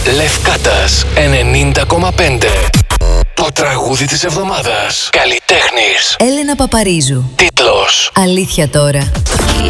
Λευκάτας 90,5. Το τραγούδι της εβδομάδας. Καλλιτέχνης Έλενα Παπαρίζου. Τίτλος Αλήθεια τώρα. Η